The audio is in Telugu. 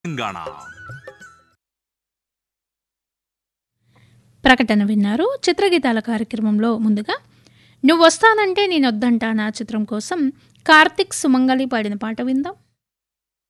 తెలంగాణ. ప్రకటన విన్నారు. చిత్రగీతాల కార్యక్రమంలో ముందుగా నువ్వొస్తానంటే నేనొద్దంటానా చిత్రం కోసం కార్తిక్ సుమంగళి పాడిన పాట విందాం.